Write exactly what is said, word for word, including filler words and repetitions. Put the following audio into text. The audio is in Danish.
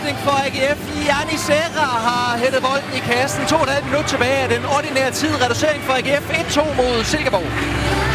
afslutning for A G F. Gianni Serra har hættet bolden i kassen. To og et halvt minut tilbage af den ordinære tid. Reducering for A G F. et to mod Silkeborg.